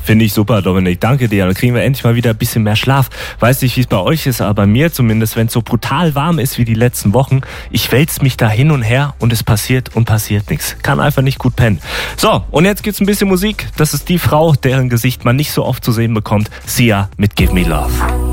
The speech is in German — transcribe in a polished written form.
Finde ich super, Dominik. Danke dir. Dann kriegen wir endlich mal wieder ein bisschen mehr Schlaf. Weiß nicht, wie es bei euch ist, aber bei mir zumindest, wenn es so brutal warm ist wie die letzten Wochen, ich wälze mich da hin und her und es passiert nichts. Kann einfach nicht gut pennen. So, und jetzt gibt's ein bisschen Musik. Das ist die Frau, deren Gesicht man nicht so oft zu sehen bekommt. Sia mit Give Me Love.